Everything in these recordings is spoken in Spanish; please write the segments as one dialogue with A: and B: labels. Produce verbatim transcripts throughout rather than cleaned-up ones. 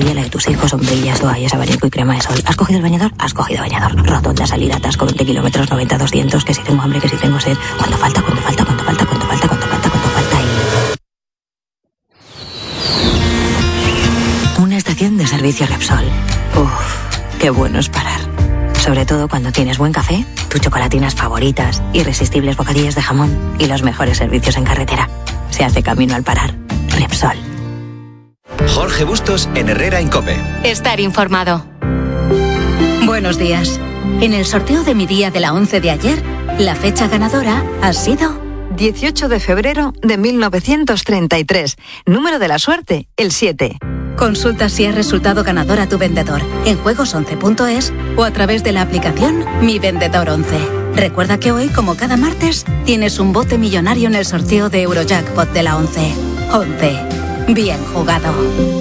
A: tuya, la de tus hijos, sombrillas, toallas, abanico y crema de sol. ¿Has cogido el bañador? Has cogido bañador. Rotonda, salida, atasco, veinte kilómetros, noventa, doscientos, que si tengo hambre, que si tengo sed. ¿Cuánto falta? ¿Cuánto falta? ¿Cuánto falta? ¿Cuánto falta? ¿Cuánto falta? ¿Cuánto falta? Y... una estación de servicio Repsol. Uf, qué bueno es parar. Sobre todo cuando tienes buen café, tus chocolatinas favoritas, irresistibles bocadillos de jamón y los mejores servicios en carretera. Se hace camino al parar. Repsol.
B: Jorge Bustos en Herrera en COPE.
C: Estar informado.
D: Buenos días. En el sorteo de mi día de la once de ayer, la fecha ganadora ha sido
E: dieciocho de febrero de mil novecientos treinta y tres. Número de la suerte, el siete.
D: Consulta si es resultado ganador a tu vendedor en juegos once punto es o a través de la aplicación Mi Vendedor once. Recuerda que hoy, como cada martes, tienes un bote millonario en el sorteo de Eurojackpot de la once. once. Bien jugado.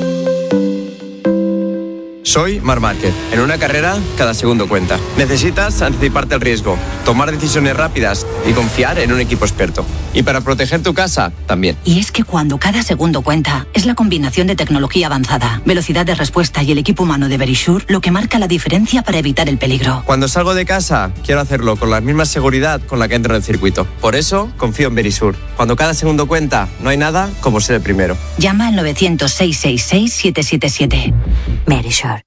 F: Soy Marc Márquez. En una carrera, cada segundo cuenta. Necesitas anticiparte al riesgo, tomar decisiones rápidas y confiar en un equipo experto. Y para proteger tu casa, también.
G: Y es que cuando cada segundo cuenta, es la combinación de tecnología avanzada, velocidad de respuesta y el equipo humano de Verisure lo que marca la diferencia para evitar el peligro.
F: Cuando salgo de casa, quiero hacerlo con la misma seguridad con la que entro en el circuito. Por eso, confío en Verisure. Cuando cada segundo cuenta, no hay nada como ser el primero.
G: Llama al novecientos, seiscientos sesenta y seis, siete siete siete.
A: Verisure.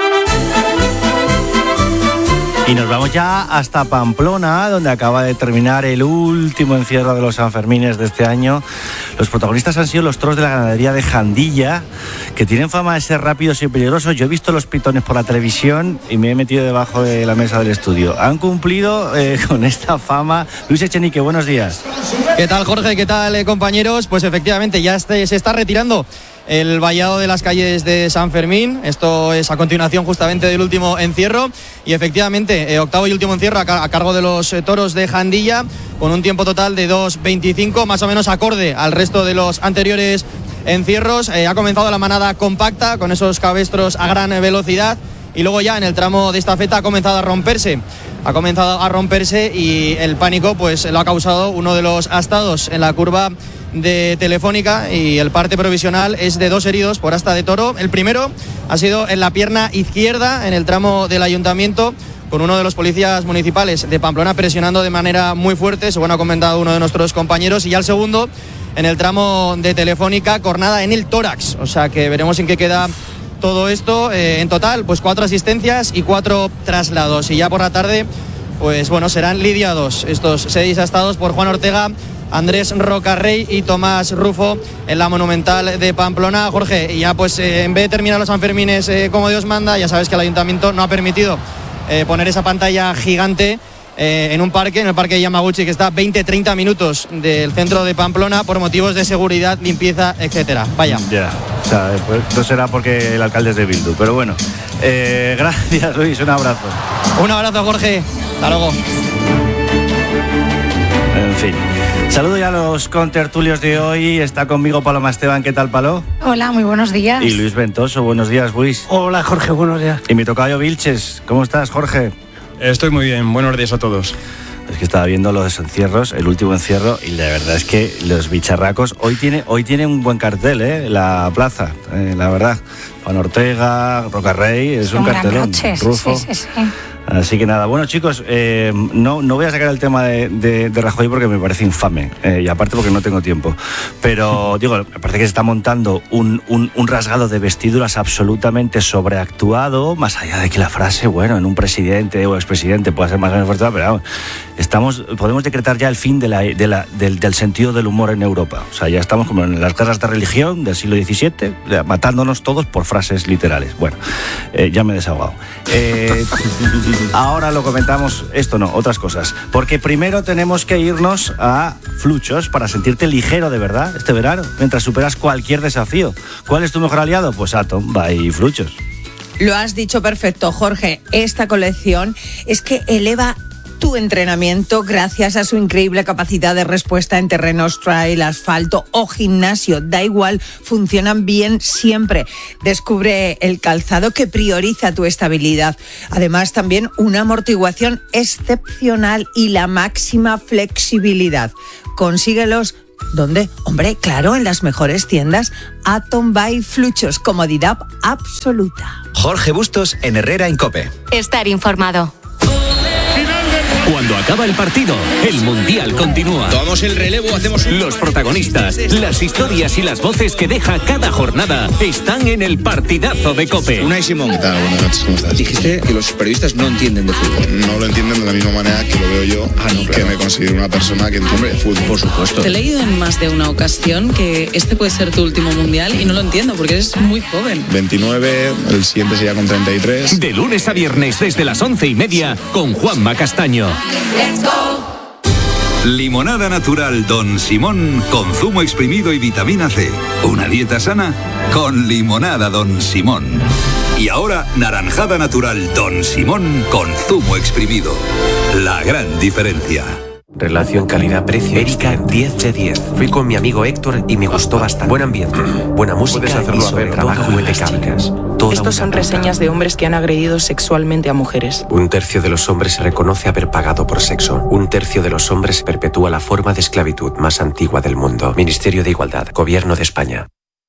H: Y nos vamos ya hasta Pamplona, donde acaba de terminar el último encierro de los Sanfermines de este año. Los protagonistas han sido los toros de la ganadería de Jandilla, que tienen fama de ser rápidos y peligrosos. Yo he visto los pitones por la televisión y me he metido debajo de la mesa del estudio. Han cumplido eh, con esta fama. Luis Echenique, buenos días.
I: ¿Qué tal, Jorge? ¿Qué tal, eh, compañeros? Pues efectivamente ya este, se está retirando el vallado de las calles de San Fermín. Esto es a continuación justamente del último encierro y efectivamente eh, octavo y último encierro a, car- a cargo de los eh, toros de Jandilla, con un tiempo total de dos veinticinco, más o menos acorde al resto de los anteriores encierros. Eh, ha comenzado la manada compacta con esos cabestros a gran velocidad y luego ya en el tramo de estafeta ha comenzado a romperse ha comenzado a romperse y el pánico pues lo ha causado uno de los astados en la curva de Telefónica, y el parte provisional es de dos heridos por asta de toro. El primero ha sido en la pierna izquierda en el tramo del ayuntamiento, con uno de los policías municipales de Pamplona presionando de manera muy fuerte, según ha comentado uno de nuestros compañeros, y ya el segundo en el tramo de Telefónica, cornada en el tórax. O sea que veremos en qué queda todo esto. Eh, en total, pues cuatro asistencias y cuatro traslados, y ya por la tarde, pues bueno, serán lidiados estos seis astados por Juan Ortega, Andrés Rocarrey y Tomás Rufo en la Monumental de Pamplona. Jorge, y ya pues eh, en vez de terminar los Sanfermines eh, como Dios manda, ya sabes que el ayuntamiento no ha permitido eh, poner esa pantalla gigante eh, en un parque, en el parque de Yamaguchi, que está a veinte a treinta minutos del centro de Pamplona por motivos de seguridad, limpieza, etcétera. Vaya.
H: Ya, o sea, pues, no será porque el alcalde es de Bildu, pero bueno. Eh, gracias, Luis, un abrazo.
I: Un abrazo, Jorge. Hasta luego.
H: En fin. Saludo ya a los contertulios de hoy. Está conmigo Paloma Esteban. ¿Qué tal, Palo?
J: Hola, muy buenos días.
H: Y Luis Ventoso. Buenos días, Luis.
K: Hola, Jorge, buenos días.
H: Y mi tocayo Vilches. ¿Cómo estás, Jorge?
L: Estoy muy bien. Buenos días a todos.
H: Es que estaba viendo los encierros, el último encierro, y la verdad es que los bicharracos hoy tiene, hoy tiene un buen cartel, ¿eh? La plaza, eh, la verdad. Juan Ortega, Rocarrey, es un, un cartelón. Rufo. Sí, sí, sí. Así que nada, bueno, chicos, eh, no, no voy a sacar el tema de, de, de Rajoy porque me parece infame, eh, y aparte porque no tengo tiempo, pero digo, me parece que se está montando un, un, un rasgado de vestiduras absolutamente sobreactuado, más allá de que la frase, bueno, en un presidente o expresidente pueda ser más o menos fuerte, pero vamos, estamos, podemos decretar ya el fin de la, de la, del, del sentido del humor en Europa. O sea, ya estamos como en las guerras de religión del siglo diecisiete, matándonos todos por frases literales. Bueno, eh, ya me he desahogado. Eh, ahora lo comentamos, esto no, otras cosas. Porque primero tenemos que irnos a Fluchos para sentirte ligero de verdad este verano, mientras superas cualquier desafío. ¿Cuál es tu mejor aliado? Pues Atom by Fluchos.
M: Lo has dicho perfecto, Jorge. Esta colección es que eleva tu entrenamiento gracias a su increíble capacidad de respuesta en terrenos trail, asfalto o gimnasio. Da igual, funcionan bien siempre. Descubre el calzado que prioriza tu estabilidad. Además, también una amortiguación excepcional y la máxima flexibilidad. Consíguelos ¿Dónde? Hombre, claro, en las mejores tiendas. Atom by Fluchos, comodidad absoluta.
B: Jorge Bustos en Herrera en COPE.
C: Estar informado.
J: Cuando acaba el partido, el Mundial continúa.
K: Tomamos el relevo, hacemos un...
J: Los protagonistas, las historias y las voces que deja cada jornada están en el partidazo de COPE.
K: Unai Simón. ¿Qué tal? Buenas noches, ¿cómo estás? Dijiste que los periodistas no entienden de fútbol.
N: No lo entienden de la misma manera que lo veo yo, ah, no, claro. Que me considero una persona que entiende de fútbol.
K: Por supuesto.
O: Te he leído en más de una ocasión que este puede ser tu último Mundial y no lo entiendo porque eres muy joven.
N: veintinueve, el siguiente sería con treinta y tres.
J: De lunes a viernes desde las once y media con Juanma Castaño.
C: Let's go.
P: Limonada natural Don Simón con zumo exprimido y vitamina C. Una dieta sana con limonada Don Simón. Y ahora naranjada natural Don Simón con zumo exprimido. La gran diferencia.
Q: Relación calidad-precio. Erika, diez de diez. Fui con mi amigo Héctor y me gustó bastante. Buen ambiente, buena música y sobre trabajo impecable.
R: Estos son reseñas de hombres que han agredido sexualmente a mujeres.
Q: Un tercio de los hombres reconoce haber pagado por sexo. Un tercio de los hombres perpetúa la forma de esclavitud más antigua del mundo. Ministerio de Igualdad, Gobierno de España.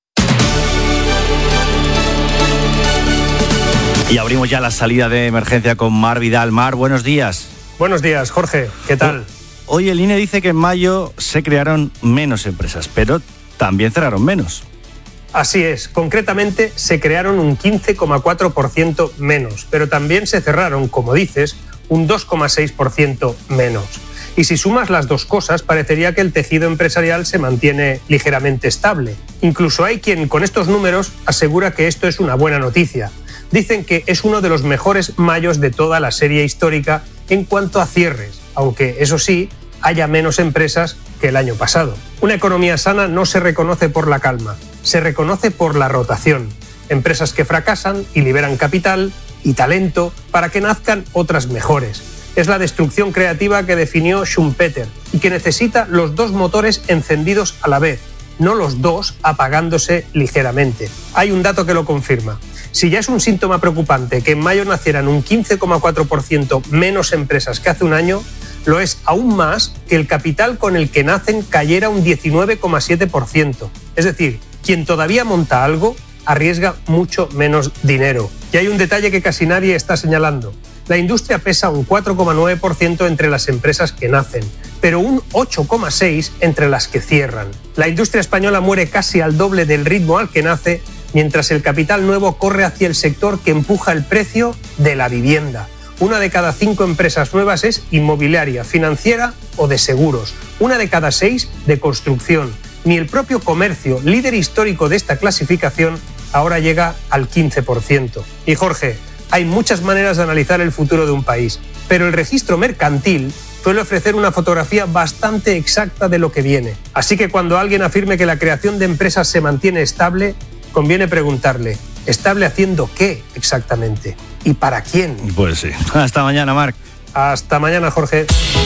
H: Y abrimos ya la salida de emergencia con Mar Vidal. Mar, buenos días.
S: Buenos días, Jorge. ¿Qué tal?
H: Hoy el I N E dice que en mayo se crearon menos empresas, pero también cerraron menos.
S: Así es, concretamente se crearon un quince coma cuatro por ciento menos, pero también se cerraron, como dices, un dos coma seis por ciento menos. Y si sumas las dos cosas, parecería que el tejido empresarial se mantiene ligeramente estable. Incluso hay quien con estos números asegura que esto es una buena noticia. Dicen que es uno de los mejores mayos de toda la serie histórica en cuanto a cierres, aunque eso sí, haya menos empresas que el año pasado. Una economía sana no se reconoce por la calma, se reconoce por la rotación. Empresas que fracasan y liberan capital y talento para que nazcan otras mejores. Es la destrucción creativa que definió Schumpeter y que necesita los dos motores encendidos a la vez, no los dos apagándose ligeramente. Hay un dato que lo confirma. Si ya es un síntoma preocupante que en mayo nacieran un quince coma cuatro por ciento menos empresas que hace un año, lo es aún más que el capital con el que nacen cayera un diecinueve coma siete por ciento. Es decir, quien todavía monta algo arriesga mucho menos dinero. Y hay un detalle que casi nadie está señalando. La industria pesa un cuatro coma nueve por ciento entre las empresas que nacen, pero un ocho coma seis por ciento entre las que cierran. La industria española muere casi al doble del ritmo al que nace, mientras el capital nuevo corre hacia el sector que empuja el precio de la vivienda. Una de cada cinco empresas nuevas es inmobiliaria, financiera o de seguros. Una de cada seis de construcción. Ni el propio comercio, líder histórico de esta clasificación, ahora llega al quince por ciento. Y Jorge, hay muchas maneras de analizar el futuro de un país, pero el registro mercantil suele ofrecer una fotografía bastante exacta de lo que viene. Así que cuando alguien afirme que la creación de empresas se mantiene estable, conviene preguntarle, ¿estable haciendo qué exactamente? ¿Y para quién?
H: Pues sí. Hasta mañana, Marc.
S: Hasta mañana, Jorge.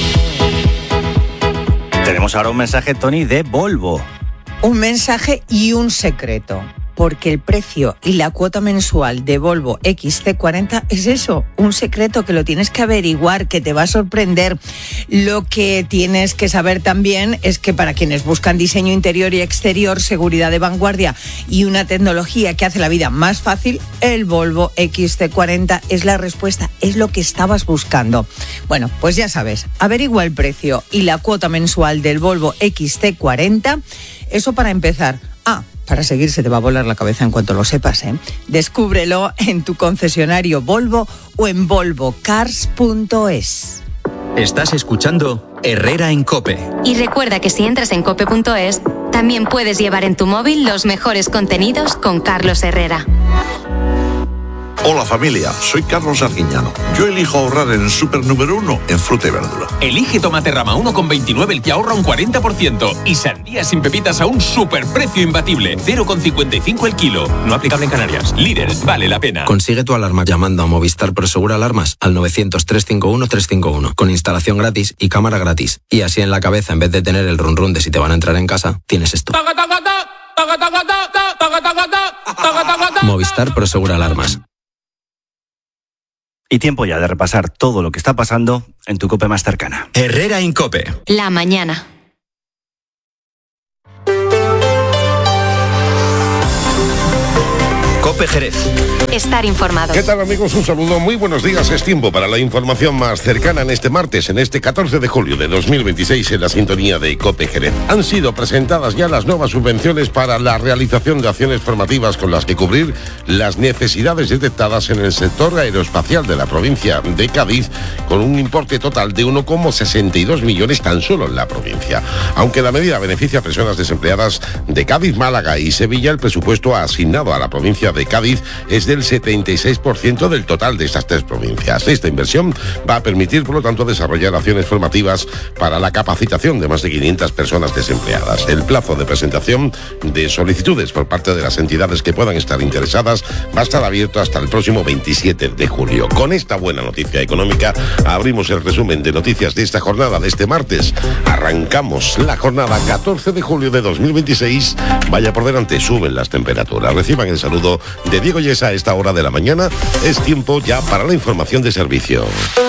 H: Tenemos ahora un mensaje, Tony, de Volvo.
M: Un mensaje y un secreto. Porque el precio y la cuota mensual de Volvo X C cuarenta es eso, un secreto que lo tienes que averiguar, que te va a sorprender. Lo que tienes que saber también es que para quienes buscan diseño interior y exterior, seguridad de vanguardia y una tecnología que hace la vida más fácil, el Volvo X C cuarenta es la respuesta, es lo que estabas buscando. Bueno, pues ya sabes, averigua el precio y la cuota mensual del Volvo X C cuarenta, eso para empezar. Ah, para seguir se te va a volar la cabeza en cuanto lo sepas, ¿eh? Descúbrelo en tu concesionario Volvo o en volvo cars punto es.
B: Estás escuchando Herrera en COPE.
C: Y recuerda que si entras en cope punto es, también puedes llevar en tu móvil los mejores contenidos con Carlos Herrera.
T: Hola familia, soy Carlos Arguiñano. Yo elijo ahorrar en el súper número uno en fruta y verdura.
B: Elige tomate rama uno con veintinueve, el que ahorra un cuarenta por ciento. Y sandía sin pepitas a un superprecio imbatible, cero con cincuenta y cinco el kilo. No aplicable en Canarias. Líder, vale la pena.
D: Consigue tu alarma llamando a Movistar Prosegur Alarmas al novecientos, trescientos cincuenta y uno, trescientos cincuenta y uno, con instalación gratis y cámara gratis. Y así en la cabeza, en vez de tener el run run de si te van a entrar en casa, tienes esto. Movistar Prosegur Alarmas.
H: Y tiempo ya de repasar todo lo que está pasando en tu COPE más cercana.
B: Herrera en COPE.
C: La mañana.
U: COPE Jerez.
C: Estar informado.
V: ¿Qué tal, amigos? Un saludo, muy buenos días. Es tiempo para la información más cercana en este martes, en este catorce de julio de dos mil veintiséis, en la sintonía de COPE Jerez. Han sido presentadas ya las nuevas subvenciones para la realización de acciones formativas con las que cubrir las necesidades detectadas en el sector aeroespacial de la provincia de Cádiz, con un importe total de uno coma sesenta y dos millones tan solo en la provincia. Aunque la medida beneficia a personas desempleadas de Cádiz, Málaga y Sevilla, el presupuesto asignado a la provincia de Cádiz es del setenta y seis por ciento del total de estas tres provincias. Esta inversión va a permitir, por lo tanto, desarrollar acciones formativas para la capacitación de más de quinientas personas desempleadas. El plazo de presentación de solicitudes por parte de las entidades que puedan estar interesadas va a estar abierto hasta el próximo veintisiete de julio. Con esta buena noticia económica abrimos el resumen de noticias de esta jornada de este martes. Arrancamos la jornada catorce de julio de dos mil veintiséis. Vaya por delante, suben las temperaturas. Reciban el saludo de Diego Yesa a esta hora de la mañana. Es tiempo ya para la información de servicio.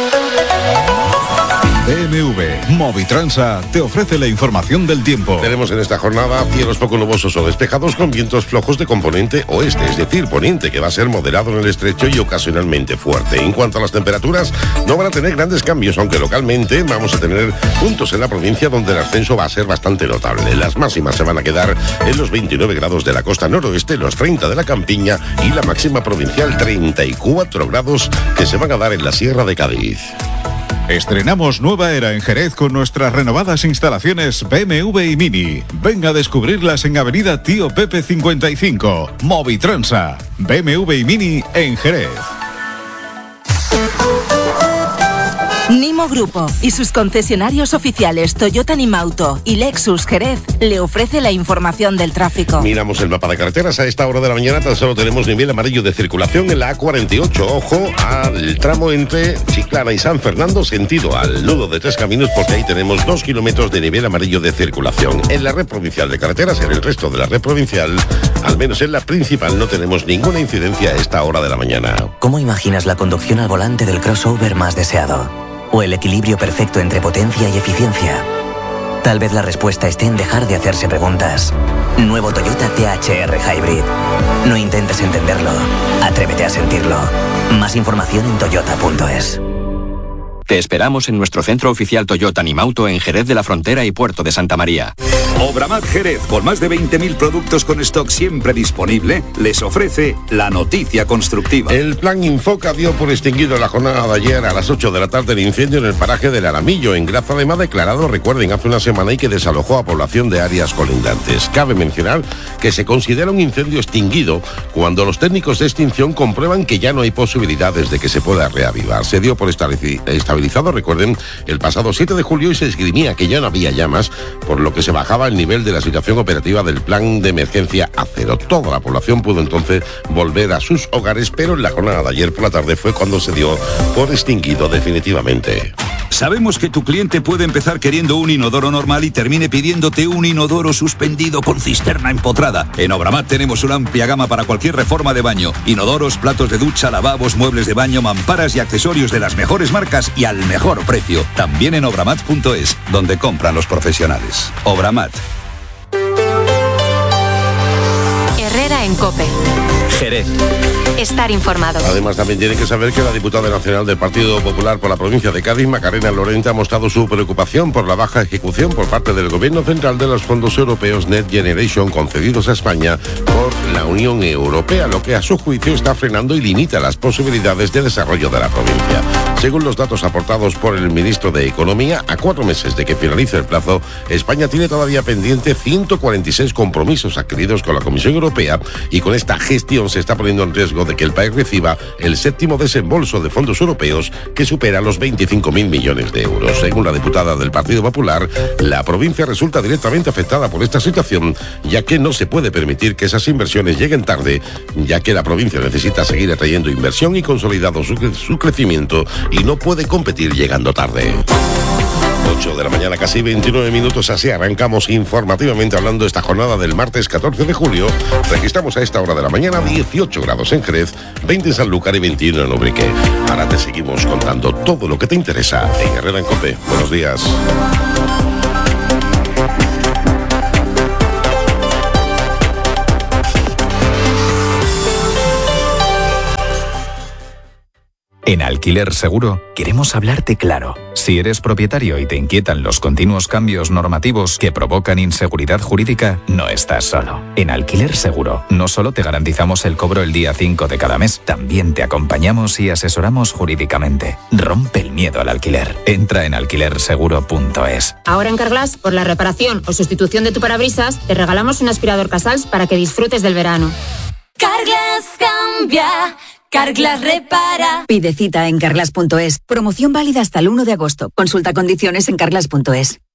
W: B M W Movitransa te ofrece la información del tiempo.
V: Tenemos en esta jornada cielos poco nubosos o despejados con vientos flojos de componente oeste, es decir, poniente, que va a ser moderado en el estrecho y ocasionalmente fuerte. En cuanto a las temperaturas, no van a tener grandes cambios, aunque localmente vamos a tener puntos en la provincia donde el ascenso va a ser bastante notable. Las máximas se van a quedar en los veintinueve grados de la costa noroeste, los treinta de la campiña y la máxima provincial treinta y cuatro grados que se van a dar en la Sierra de Cádiz.
W: Estrenamos nueva era en Jerez con nuestras renovadas instalaciones B M W y Mini. Venga a descubrirlas en Avenida Tío Pepe cincuenta y cinco. Movitransa, B M W y Mini en Jerez.
X: Nimo Grupo y sus concesionarios oficiales Toyota Nimauto y Lexus Jerez le ofrece la información del tráfico.
V: Miramos el mapa de carreteras. A esta hora de la mañana tan solo tenemos nivel amarillo de circulación en la A cuarenta y ocho. Ojo al tramo entre Chiclana y San Fernando, sentido al nudo de Tres Caminos, porque ahí tenemos dos kilómetros de nivel amarillo de circulación. En la red provincial de carreteras, en el resto de la red provincial, al menos en la principal, no tenemos ninguna incidencia a esta hora de la mañana.
Y: ¿Cómo imaginas la conducción al volante del crossover más deseado? ¿O el equilibrio perfecto entre potencia y eficiencia? Tal vez la respuesta esté en dejar de hacerse preguntas. Nuevo Toyota T H R Hybrid. No intentes entenderlo, atrévete a sentirlo. Más información en toyota punto es.
Z: Te esperamos en nuestro centro oficial Toyota Nimauto en Jerez de la Frontera y Puerto de Santa María.
P: Obramat Jerez, con más de veinte mil productos con stock siempre disponible, les ofrece la noticia constructiva.
V: El plan Infoca dio por extinguido la jornada de ayer a las ocho de la tarde el incendio en el paraje del Aramillo, en Grazalema, declarado, recuerden, hace una semana y que desalojó a población de áreas colindantes. Cabe mencionar que se considera un incendio extinguido cuando los técnicos de extinción comprueban que ya no hay posibilidades de que se pueda reavivar. Se dio por estabilizado, recuerden, el pasado siete de julio y se esgrimía que ya no había llamas, por lo que se bajaba el nivel de la situación operativa del plan de emergencia a cero. Toda la población pudo entonces volver a sus hogares, pero en la jornada de ayer por la tarde fue cuando se dio por extinguido definitivamente.
P: Sabemos que tu cliente puede empezar queriendo un inodoro normal y termine pidiéndote un inodoro suspendido con cisterna empotrada. En Obramat tenemos una amplia gama para cualquier reforma de baño. Inodoros, platos de ducha, lavabos, muebles de baño, mamparas y accesorios de las mejores marcas y al mejor precio. También en obramat punto es, donde compran los profesionales. Obramat.
C: Herrera en COPE.
Z: Jerez.
C: Estar informado.
V: Además, también tienen que saber que la diputada nacional del Partido Popular por la provincia de Cádiz, Macarena Lorente, ha mostrado su preocupación por la baja ejecución por parte del Gobierno central de los fondos europeos Next Generation concedidos a España por la Unión Europea, lo que a su juicio está frenando y limita las posibilidades de desarrollo de la provincia. Según los datos aportados por el ministro de Economía, a cuatro meses de que finalice el plazo, España tiene todavía pendiente ciento cuarenta y seis compromisos adquiridos con la Comisión Europea, y con esta gestión se está poniendo en riesgo de que el país reciba el séptimo desembolso de fondos europeos, que supera los veinticinco mil millones de euros. Según la diputada del Partido Popular, la provincia resulta directamente afectada por esta situación, ya que no se puede permitir que esas inversiones lleguen tarde, ya que la provincia necesita seguir atrayendo inversión y consolidando su, su crecimiento, y no puede competir llegando tarde. ocho de la mañana, casi veintinueve minutos, así arrancamos informativamente hablando esta jornada del martes catorce de julio. Registramos a esta hora de la mañana dieciocho grados en Jerez, veinte en Sanlúcar y veintiuno en Ubrique. Ahora te seguimos contando todo lo que te interesa en Herrera en COPE. Buenos días.
A: En Alquiler Seguro queremos hablarte claro. Si eres propietario y te inquietan los continuos cambios normativos que provocan inseguridad jurídica, no estás solo. En Alquiler Seguro no solo te garantizamos el cobro el día cinco de cada mes, también te acompañamos y asesoramos jurídicamente. Rompe el miedo al alquiler. Entra en alquiler seguro punto es.
E: Ahora en Carglass, por la reparación o sustitución de tu parabrisas, te regalamos un aspirador Casals para que disfrutes del verano.
F: Carglass cambia, Carglass repara. Pide cita en carglass punto es. Promoción válida hasta el uno de agosto. Consulta condiciones en carglass punto es.